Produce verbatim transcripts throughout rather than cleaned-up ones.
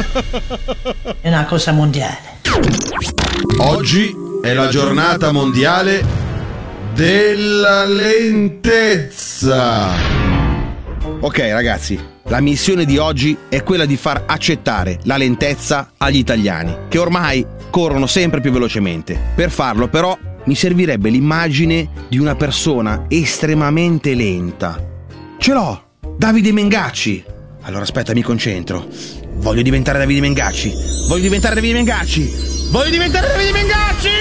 È una cosa mondiale. Oggi è la giornata mondiale della lentezza. Ok ragazzi, la missione di oggi è quella di far accettare la lentezza agli italiani, che ormai corrono sempre più velocemente. Per farlo però mi servirebbe l'immagine di una persona estremamente lenta. Ce l'ho! Davide Mengacci! Allora aspetta, mi concentro. Voglio diventare Davide Mengacci! Voglio diventare Davide Mengacci! Voglio diventare Davide Mengacci!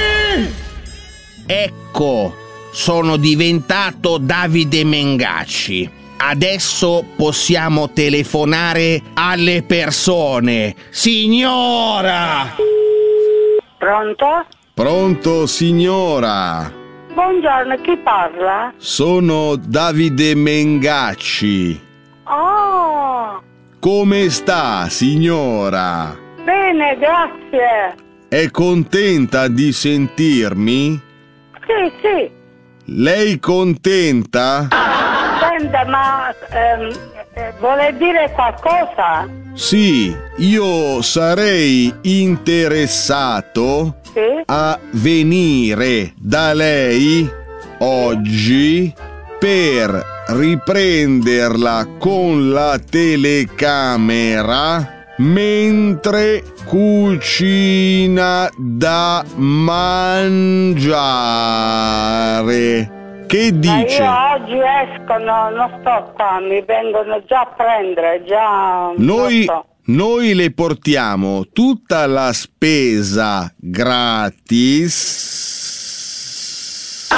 Ecco, sono diventato Davide Mengacci. Adesso possiamo telefonare alle persone. Signora! Pronto? Pronto, signora? Buongiorno, chi parla? Sono Davide Mengacci. Oh, Come sta, signora? bene, grazie. È contenta di sentirmi? Sì, sì. Lei contenta? Senta, ma ehm, eh, vuole dire qualcosa? Sì, io sarei interessato Sì? a venire da lei oggi per riprenderla con la telecamera mentre cucina da mangiare. Che dice? Ma io oggi esco, no, non sto qua, mi vengono già a prendere, già... Noi, non so. noi le portiamo tutta la spesa gratis.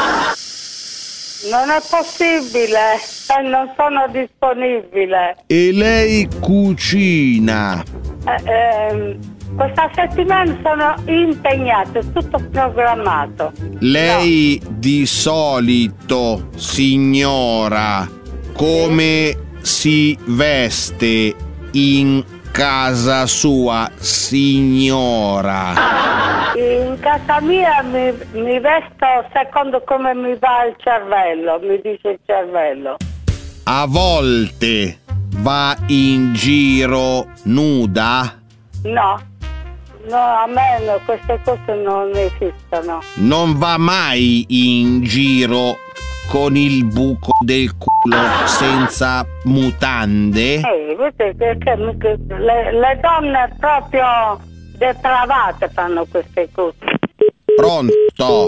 Non è possibile, eh, non sono disponibile. E lei cucina. Eh, ehm, questa settimana sono impegnata, è tutto programmato. Lei di solito, signora, come si veste in casa sua, signora? In casa mia mi, mi vesto secondo come mi va il cervello, mi dice il cervello. A volte va in giro nuda? No, no, a me no, queste cose non esistono. Non va mai in giro con il buco del culo senza mutande? Eh, vedete che, che le, le donne proprio depravate fanno queste cose. Pronto?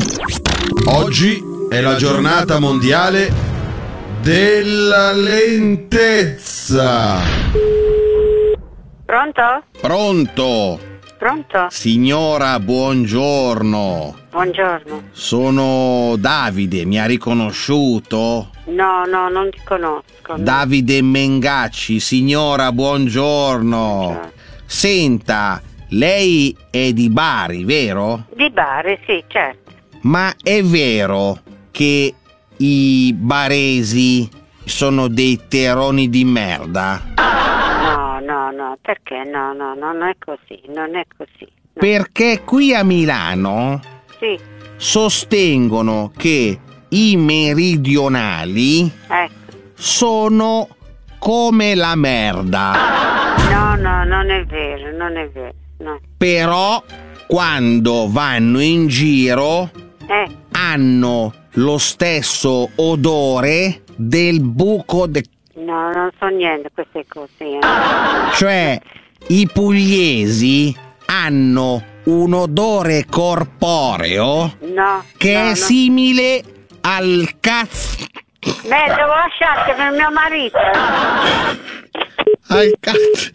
Oggi è la giornata mondiale della lentezza. Pronto? Pronto? Pronto? Signora, buongiorno. Buongiorno. Sono Davide, mi ha riconosciuto? No, no, non ti conosco. no. Davide Mengacci, signora, buongiorno. Buongiorno. Senta, lei è di Bari, vero? Di Bari, sì, certo. Ma è vero che i baresi sono dei terroni di merda? No, no, no, perché no, no, no, non è così, non è così. No. Perché qui a Milano Sì, sostengono che i meridionali ecco. sono come la merda. No, no, non è vero, non è vero, no. Però quando vanno in giro Eh, hanno lo stesso odore del buco de... no, non so niente queste cose. eh. Cioè i pugliesi hanno un odore corporeo No. che no, è no. simile al cazzo. Beh, devo lasciarti per mio marito. Al cazzo.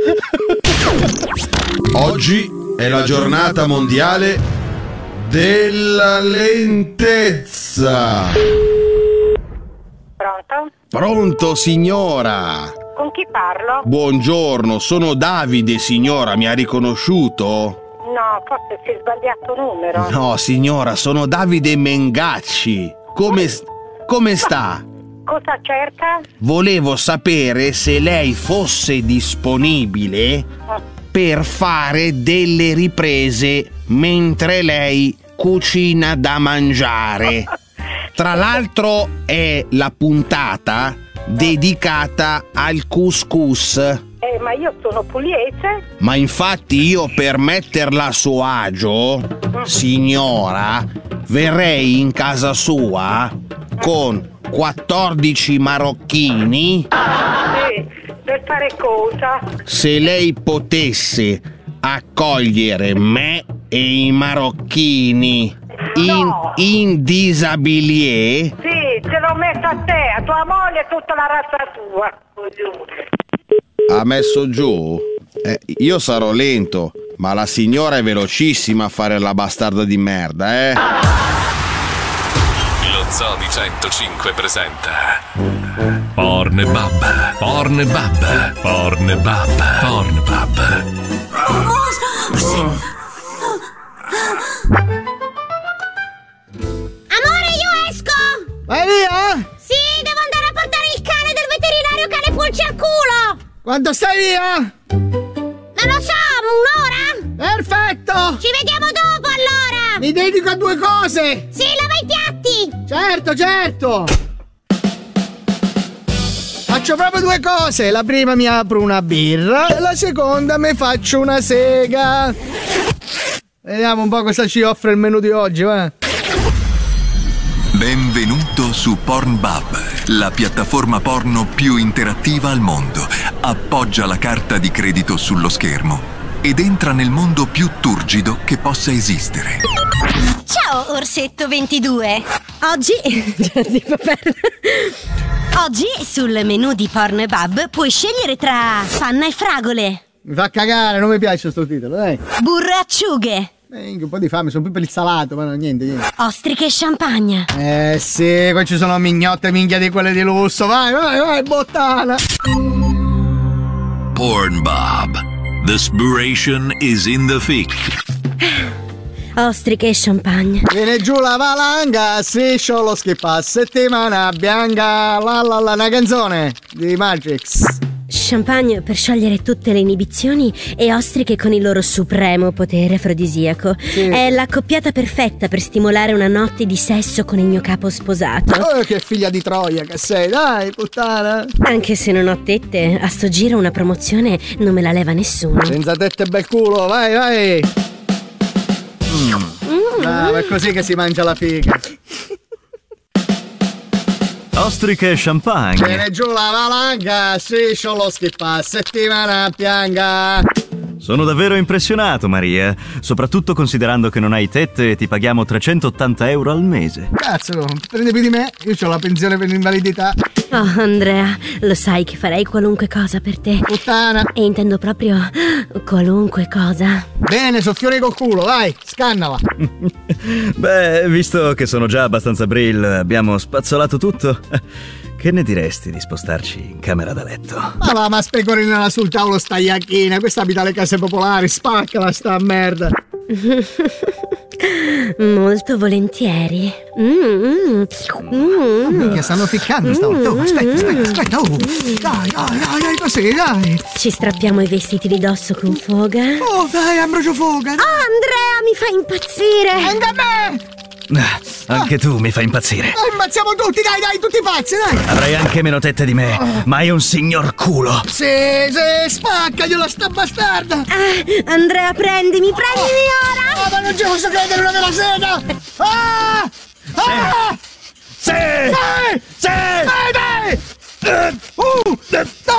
Oggi è la giornata mondiale della lentezza. Pronto? Pronto, signora? Con chi parlo? Buongiorno, sono Davide, signora, mi ha riconosciuto? No, forse si è sbagliato numero. No, signora, sono Davide Mengacci. Come, come sta? Cosa cerca? Volevo sapere se lei fosse disponibile per fare delle riprese mentre lei cucina da mangiare. Tra l'altro è la puntata dedicata al couscous. Eh, ma io sono pugliese. Ma infatti io per metterla a suo agio, signora, verrei in casa sua con quattordici marocchini. Sì, per fare cosa? Se lei potesse accogliere me e i marocchini in, No. in disabilié. Sì, te l'ho messa a te, a tua moglie e tutta la razza tua. Ha messo giù? Eh, io sarò lento, ma la signora è velocissima a fare la bastarda di merda, eh. Lo Zoo di centocinque presenta Pornbub, Pornbub, Pornbub, Pornbub. Amore, io esco! Vai via? Sì, devo andare a portare il cane del veterinario cane pulci al culo! Quando stai via? Non lo so, un'ora? Perfetto! Ci vediamo dopo allora! Mi dedico a due cose! Sì, lava i piatti! Certo, certo! Faccio proprio due cose. La prima mi apro una birra e la seconda mi faccio una sega. Vediamo un po' cosa ci offre il menù di oggi, va? Benvenuto su Pornbub, la piattaforma porno più interattiva al mondo. Appoggia la carta di credito sullo schermo ed entra nel mondo più turgido che possa esistere. Ciao, Orsetto ventidue! Oggi... tipo per... Oggi sul menù di Pornbub puoi scegliere tra panna e fragole, Mi fa cagare, non mi piace sto titolo, dai. burro e acciughe, Eh, un po' di fame, sono più per il salato, ma no, niente, niente. ostriche e champagne. Eh sì, qua ci sono mignotte minchia di quelle di lusso. Vai, vai, vai, bottana. Pornbub. The spiration is in the thick. Ostriche e champagne. Viene giù la valanga, striscio lo schippa, settimana bianca, la la la, una canzone di Matrix. Champagne per sciogliere tutte le inibizioni e ostriche con il loro supremo potere afrodisiaco. Sì. È l'accoppiata perfetta per stimolare una notte di sesso con il mio capo sposato. Oh, che figlia di Troia che sei, dai, puttana. Anche se non ho tette, a sto giro una promozione non me la leva nessuno. Senza tette e bel culo, vai, vai. Mm. Ah, è così che si mangia la figa. Ostriche e champagne. Viene giù la valanga, striscio lo schippa, settimana bianca. Sono davvero impressionato, Maria. Soprattutto considerando che non hai tette e ti paghiamo trecentottanta euro al mese. Cazzo, prende più di me, io ho la pensione per l'invalidità. Oh, Andrea, lo sai che farei qualunque cosa per te. Puttana. E intendo proprio qualunque cosa. Bene, soffione col culo, vai, scannala. Beh, visto che sono già abbastanza brill, abbiamo spazzolato tutto. Che ne diresti di spostarci in camera da letto? Ma va, ma specorinala sul tavolo sta iacchina, questa abita alle case popolari, spaccala sta merda. Molto volentieri. Mm, mm, mm. Che stanno ficcando stavolta. Oh, aspetta, aspetta, aspetta. Oh. Dai, dai, dai, dai, così, dai. Ci strappiamo i vestiti di dosso con foga. Oh, dai, Ambrogio Foga. Oh, Andrea, mi fa impazzire. Anche a me. Ah, anche tu mi fai impazzire. Oh, ammazziamo tutti, dai, dai, tutti pazzi, dai. Avrai anche meno tette di me, ma hai un signor culo. Sì, sì, spaccagliela sta bastarda. Ah, Andrea, prendimi, prendimi ora. Ah, ma non ci posso credere, una della sega. Ah! Ah! Sì! Dai! Sì! Dai, dai! Uh!